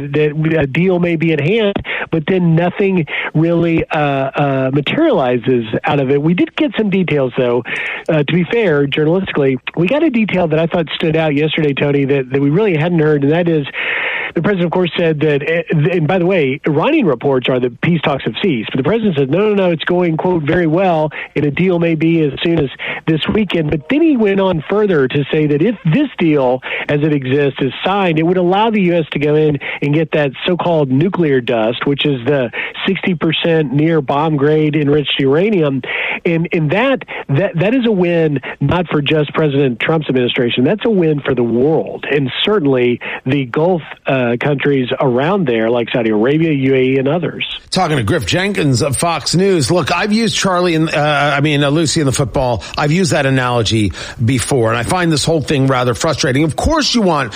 that a deal may be at hand, but then nothing really materializes out of it. We did get some details, though. To be fair, journalistically, we got a detail that I thought stood out yesterday, Tony, that we really hadn't heard, and that is the president, of course, said that, and by the way, Iranian reports are that peace talks have ceased, but the president said, no, it's going, quote, very well, and a deal may be as soon as this weekend. But then he went on further to say that if this deal, as it exists, is signed, it would allow the U.S. to go in and get that so-called nuclear dust, which is the 60% near bomb-grade enriched uranium, and that is a win not for just President Trump's administration. That's a win for the world, and certainly the Gulf countries around there, like Saudi Arabia, UAE, and others. Talking to Griff Jenkins of Fox News. Look, I've used Lucy in the football. I've used that analogy before, and I find this whole thing rather frustrating. Of course, you want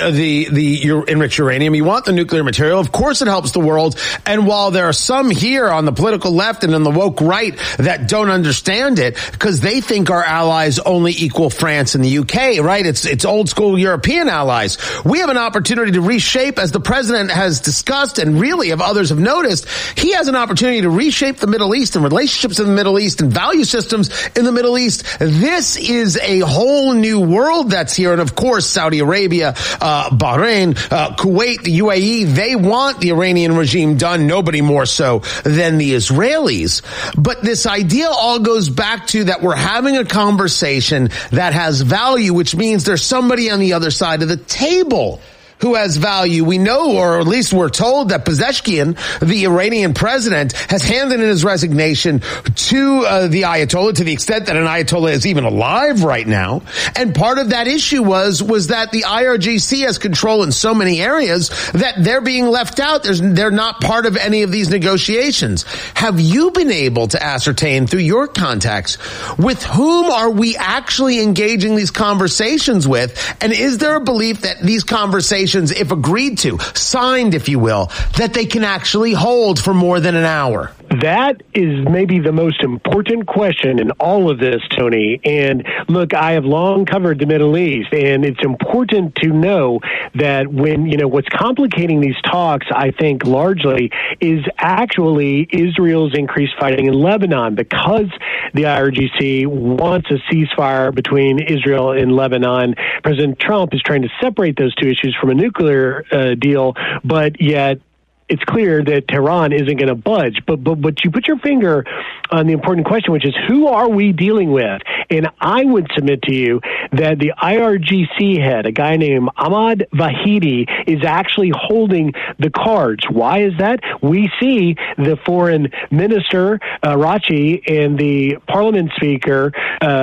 the enriched uranium. You want the nuclear material. Of course, it helps the world. And while there are some here on the political left and on the woke right that don't understand it because they think our allies only equal France and the UK, right? It's old school European allies. We have an opportunity to reshape, as the president has discussed, and really, if others have noticed, he has an opportunity to reshape the Middle East and relationships in the Middle East and value systems in the Middle East. This is a whole new world that's here. And of course, Saudi Arabia, Bahrain, Kuwait, the UAE, they want the Iranian regime done, nobody more so than the Israelis. But this idea all goes back to that we're having a conversation that has value, which means there's somebody on the other side of the table who has value. We know, or at least we're told, that Pezeshkian, the Iranian president, has handed in his resignation to the Ayatollah, to the extent that an Ayatollah is even alive right now. And part of that issue was that the IRGC has control in so many areas that they're being left out. They're not part of any of these negotiations. Have you been able to ascertain through your contacts with whom are we actually engaging these conversations with? And is there a belief that these conversations, if agreed to, signed, if you will, that they can actually hold for more than an hour? That is maybe the most important question in all of this, Tony. And look, I have long covered the Middle East, and it's important to know that when, what's complicating these talks, I think largely, is actually Israel's increased fighting in Lebanon, because the IRGC wants a ceasefire between Israel and Lebanon. President Trump is trying to separate those two issues from a nuclear deal, but yet it's clear that Tehran isn't going to budge. But you put your finger on the important question, which is, who are we dealing with? And I would submit to you that the IRGC head, a guy named Ahmad Vahidi, is actually holding the cards. Why is that? We see the foreign minister, Araghchi, and the parliament speaker,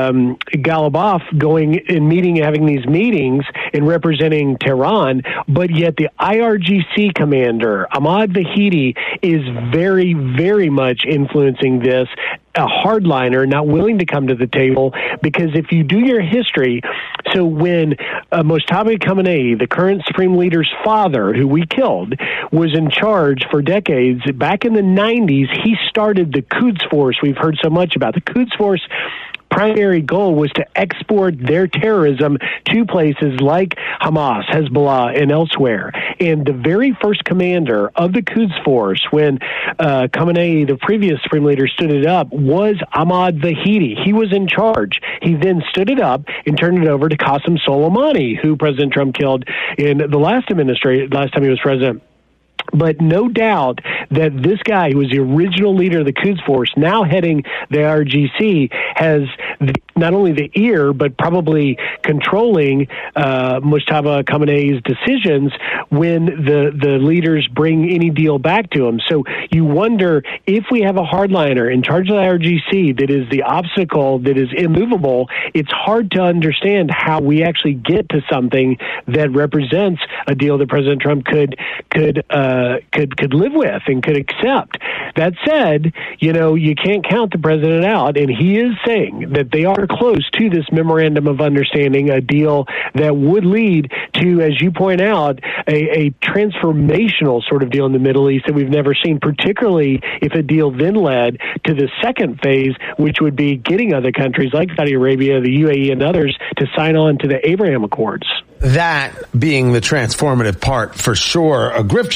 Ghalibaf, going and having these meetings and representing Tehran, but yet the IRGC commander, Ahmad Vahidi, is very, very much influencing this, a hardliner, not willing to come to the table, because if you do your history, so when Mojtaba Khamenei, the current supreme leader's father, who we killed, was in charge for decades, back in the 90s, he started the Quds Force we've heard so much about. The Quds Force primary goal was to export their terrorism to places like Hamas, Hezbollah, and elsewhere. And the very first commander of the Quds Force, when Khamenei, the previous supreme leader, stood it up, was Ahmad Vahidi. He was in charge. He then stood it up and turned it over to Qasem Soleimani, who President Trump killed in the last time he was president. But no doubt that this guy, who was the original leader of the Quds Force, now heading the IRGC, has not only the ear, but probably controlling Mojtaba Khamenei's decisions when the leaders bring any deal back to him. So you wonder, if we have a hardliner in charge of the IRGC that is the obstacle, that is immovable, it's hard to understand how we actually get to something that represents a deal that President Trump could live with and could accept. That said, you can't count the president out, and he is saying that they are close to this memorandum of understanding, a deal that would lead to, as you point out, a transformational sort of deal in the Middle East that we've never seen, particularly if a deal then led to the second phase, which would be getting other countries like Saudi Arabia, the UAE, and others to sign on to the Abraham Accords. That being the transformative part, for sure. Griff